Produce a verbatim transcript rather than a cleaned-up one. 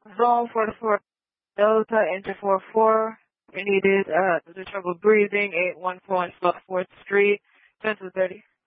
Zone forty-four Delta, enter four four. We needed uh, the trouble breathing, eight one four on South fourth Street, ten to thirty.